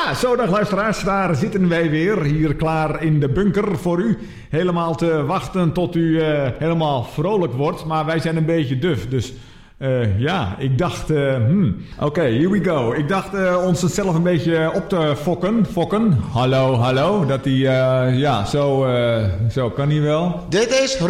Zo dag luisteraars, daar zitten wij weer, hier klaar in de bunker voor u. Helemaal te wachten tot u helemaal vrolijk wordt, maar wij zijn een beetje duf, dus ik dacht, oké, here we go. Ik dacht ons het zelf een beetje op te fokken. Hallo, dat hij, zo kan hij wel. Dit is